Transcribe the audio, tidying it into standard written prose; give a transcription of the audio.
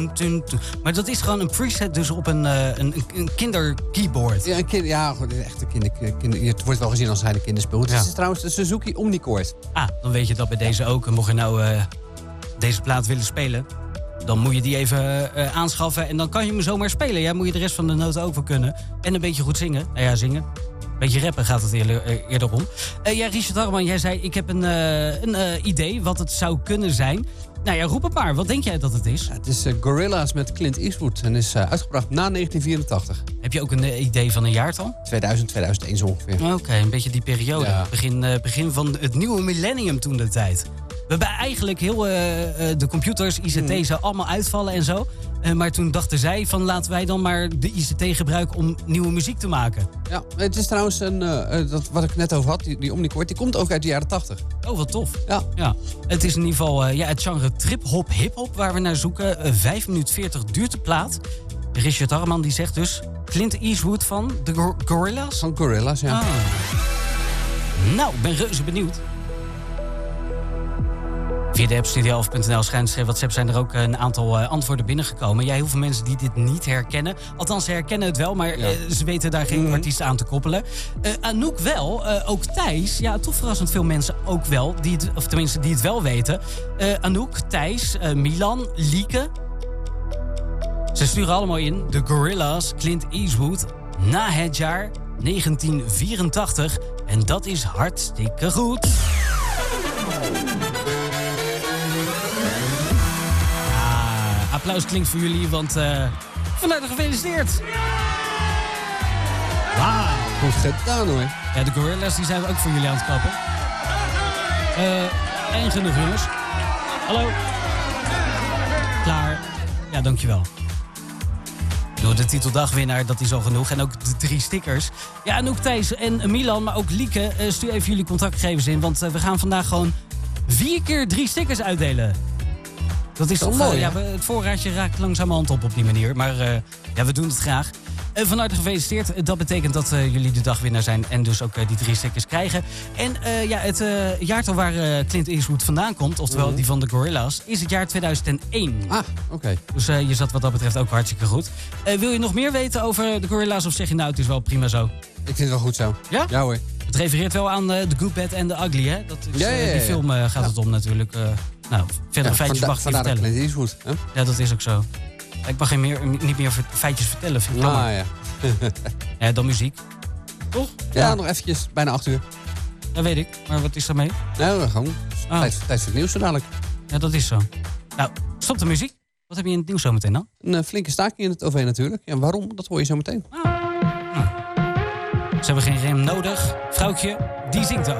Maar dat is gewoon een preset dus op een kinderkeyboard. Ja, goed, echt een het wordt wel gezien als hij de kinderspeel. Het is trouwens de Suzuki Omnichord. Dan weet je dat bij deze ook. En mocht je nou deze plaat willen spelen, dan moet je die even aanschaffen. En dan kan je hem zomaar spelen. Ja, moet je de rest van de noten ook wel kunnen. En een beetje goed zingen. Nou ja, zingen. Een beetje rappen gaat het eerder om. Richard Harman, jij zei, ik heb een idee wat het zou kunnen zijn. Nou ja, roep het maar. Wat denk jij dat het is? Ja, het is Gorillaz met Clint Eastwood en is uitgebracht na 1984. Heb je ook een idee van een jaartal? 2000, 2001 zo ongeveer. Oké, een beetje die periode. Ja. Begin van het nieuwe millennium toen de tijd. We hebben eigenlijk heel de computers, ICT zou allemaal uitvallen en zo. Maar toen dachten zij van laten wij dan maar de ICT gebruiken om nieuwe muziek te maken. Ja, het is trouwens dat wat ik net over had, die Omnichord, die komt ook uit de jaren 80. Oh, wat tof. Ja. Het is in ieder geval het genre trip-hop, hip-hop waar we naar zoeken. 5 minuten 40 duurt de plaat. Richard Harman die zegt dus Clint Eastwood van de Gorillaz? Van Gorillaz, ja. Nou, ik ben reuze benieuwd. Via de app studio11.nl WhatsApp zijn er ook een aantal antwoorden binnengekomen. Ja, heel veel mensen die dit niet herkennen. Althans, ze herkennen het wel, maar ze weten daar geen artiest aan te koppelen. Anouk wel, ook Thijs. Ja, toch verrassend veel mensen ook wel. Die het wel weten. Anouk, Thijs, Milan, Lieke. Ze sturen allemaal in. De Gorillaz, Clint Eastwood. Na het jaar 1984. En dat is hartstikke goed. Applaus klinkt voor jullie, want van harte gefeliciteerd. Wauw, goed gedaan hoor. Ja, de Gorillaz die zijn we ook voor jullie aan het klappen. En genoeg jongens. Hallo. Klaar. Ja, dankjewel. Door de titeldagwinnaar, dat is al genoeg. En ook de 3 stickers. Ja, en ook Thijs en Milan, maar ook Lieke. Stuur even jullie contactgegevens in, want we gaan vandaag gewoon 4 keer 3 stickers uitdelen. Dat is toch mooi. Het voorraadje raakt langzamerhand op die manier. Maar we doen het graag. Van harte gefeliciteerd. Dat betekent dat jullie de dagwinnaar zijn en dus ook die 3 stickers krijgen. En het jaartal waar Clint Eastwood vandaan komt, oftewel die van de Gorillaz, is het jaar 2001. Ah, oké. Dus je zat wat dat betreft ook hartstikke goed. Wil je nog meer weten over de Gorillaz of zeg je nou het is wel prima zo? Ik vind het wel goed zo. Ja? Ja hoor. Het refereert wel aan The Good, Bad and the Ugly, hè? Dat is, die film gaat het om natuurlijk. Verdere feitjes mag ik niet vertellen. Clint Eastwood, hè? Ja, dat is ook zo. Ik mag niet meer feitjes vertellen, vind ik jammer. Ja, dan muziek. Toch? Ja, nog eventjes. Bijna 8 uur. Dat weet ik. Maar wat is daarmee? Nou, gewoon tijd voor het nieuws zo dadelijk. Ja, dat is zo. Nou, stop de muziek. Wat heb je in het nieuws zo meteen dan? Een flinke staking in het OV natuurlijk. En waarom? Dat hoor je zo meteen. Ze hebben geen rem nodig. Vrouwtje, die zingt ook.